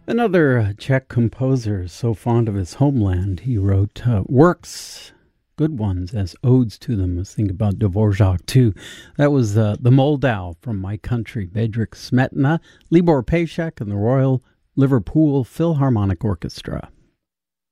Another Czech composer, so fond of his homeland, he wrote works, good ones, as odes to them. Let's think about Dvorak, too. That was the Moldau from My Country, Bedřich Smetana, Libor Pejsek, and the Royal Liverpool Philharmonic Orchestra.